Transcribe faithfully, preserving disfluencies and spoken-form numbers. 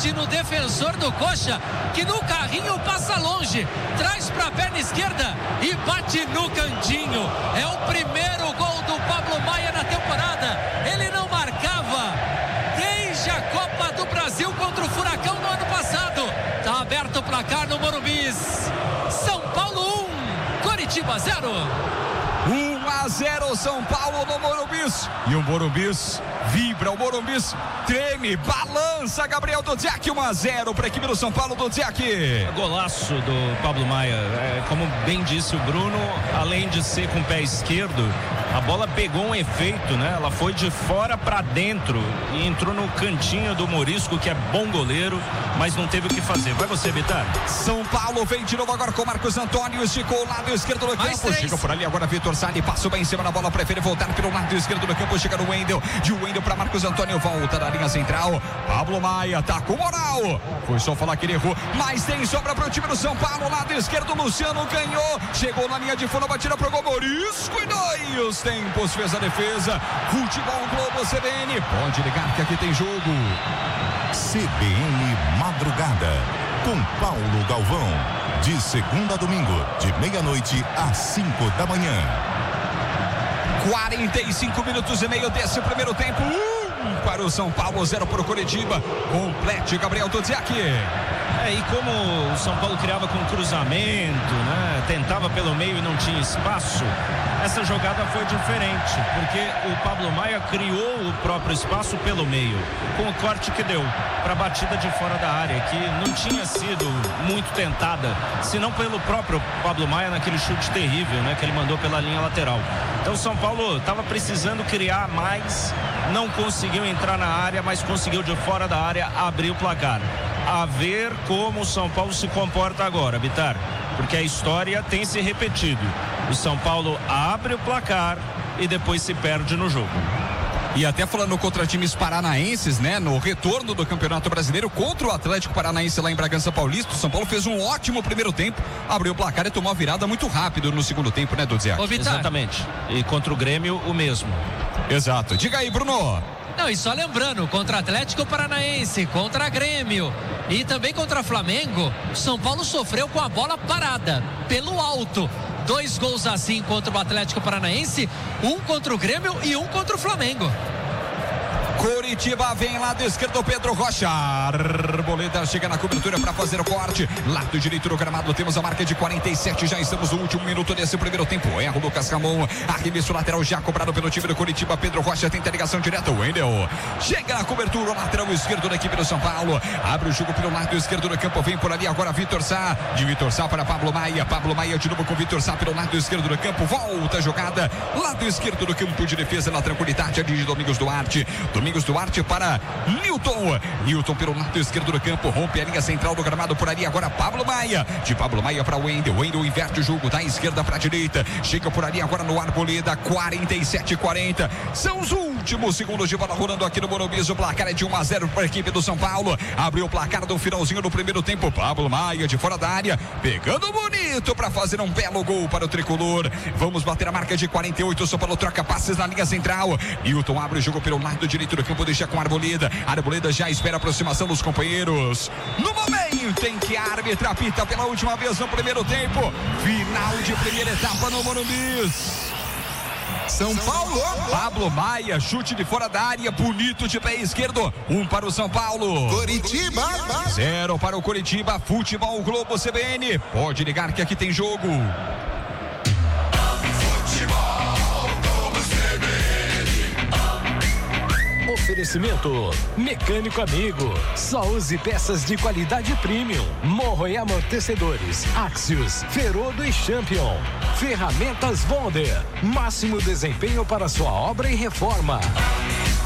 bate no defensor do Coxa, que no carrinho passa longe, traz para a perna esquerda e bate no cantinho. É o primeiro gol do Pablo Maia na temporada. Ele não marcava desde a Copa do Brasil contra o Furacão no ano passado. Tá aberto o placar no Morumbi. São Paulo um, Coritiba zero. um a zero São Paulo no Morumbi. E o Morumbi vibra, o Morumbi treme, balança. Gabriel Dudziak, um a zero para a equipe do São Paulo. Dudziak. Golaço do Pablo Maia. É, como bem disse o Bruno, além de ser com o pé esquerdo, a bola pegou um efeito, né? Ela foi de fora para dentro e entrou no cantinho do Morisco, que é bom goleiro, mas não teve o que fazer. Vai você, Vitar. São Paulo vem de novo agora com Marcos Antônio, esticou o lado esquerdo do campo, chega por ali agora Vitor Sali, passou bem em cima da bola, prefere voltar pelo lado esquerdo do campo, chega no Wendel, de Wendel para Marcos Antônio, volta da linha central, Pablo Maia tá com moral, foi só falar que ele errou, mas tem sobra para o time do São Paulo, lado esquerdo, Luciano ganhou, chegou na linha de fundo, batida pro gol, Morisco e dois tempos, fez a defesa. Futebol Globo C B N, pode ligar que aqui tem jogo. C B N Madrugada, com Paulo Galvão, de segunda a domingo, de meia-noite às cinco da manhã. quarenta e cinco minutos e meio desse primeiro tempo. Um para o São Paulo, zero para o Coritiba. Complete Gabriel Dudziak. É, e como o São Paulo criava com cruzamento, né? Tentava pelo meio e não tinha espaço, essa jogada foi diferente, porque o Pablo Maia criou o próprio espaço pelo meio, com o corte que deu para a batida de fora da área, que não tinha sido muito tentada, senão pelo próprio Pablo Maia naquele chute terrível, né? Que ele mandou pela linha lateral. Então o São Paulo estava precisando criar mais, não conseguiu entrar na área, mas conseguiu de fora da área abrir o placar. A ver como o São Paulo se comporta agora, Bitar, porque a história tem se repetido. O São Paulo abre o placar e depois se perde no jogo. E até falando contra times paranaenses, né? No retorno do Campeonato Brasileiro contra o Atlético Paranaense lá em Bragança Paulista, o São Paulo fez um ótimo primeiro tempo, abriu o placar e tomou a virada muito rápido no segundo tempo, né, Dudziak? Exatamente. E contra o Grêmio, o mesmo. Exato. Diga aí, Bruno. Não, e só lembrando, contra Atlético Paranaense, contra Grêmio e também contra Flamengo, São Paulo sofreu com a bola parada, pelo alto. Dois gols assim contra o Atlético Paranaense, um contra o Grêmio e um contra o Flamengo. Coritiba vem lado esquerdo, Pedro Rocha. Arboleda chega na cobertura para fazer o corte. Lado direito do gramado, temos a marca de quarenta e sete. Já estamos no último minuto desse primeiro tempo. Erra o Lucas Ramon. Arremesso lateral já cobrado pelo time do Coritiba. Pedro Rocha tenta a ligação direta. Wendel chega na cobertura, lateral esquerdo da equipe do São Paulo. Abre o jogo pelo lado esquerdo do campo. Vem por ali agora Vitor Sá. De Vitor Sá para Pablo Maia. Pablo Maia de novo com Vitor Sá pelo lado esquerdo do campo. Volta a jogada. Lado esquerdo do campo de defesa na tranquilidade ali de Domingos Duarte. Domingos Duarte para Newton. Newton pelo lado esquerdo do campo. Rompe a linha central do gramado por ali. Agora Pablo Maia. De Pablo Maia para Wendel. Wendel inverte o jogo da esquerda para a direita. Chega por ali agora no Arboleda. quarenta e sete a quarenta. São os últimos segundos de bola rolando aqui no Morumbi. O placar é de um a zero para a equipe do São Paulo. Abriu o placar do finalzinho do primeiro tempo. Pablo Maia de fora da área. Pegando bonito para fazer um belo gol para o tricolor. Vamos bater a marca de quarenta e oito. O São Paulo troca passes na linha central. Newton abre o jogo pelo lado direito do campo. Deixa com a Arboleda. A Arboleda já espera a aproximação dos companheiros. No momento em que a árbitra apita pela última vez no primeiro tempo. Final de primeira etapa no Morumbi. São Paulo, Pablo Maia, chute de fora da área, bonito de pé esquerdo, um para o São Paulo. Coritiba, zero para o Coritiba. Futebol Globo C B N, pode ligar que aqui tem jogo. Oferecimento Mecânico Amigo. Só use peças de qualidade premium. Morro e amortecedores Axios, Ferodo e Champion. Ferramentas Bonder. Máximo desempenho para sua obra e reforma.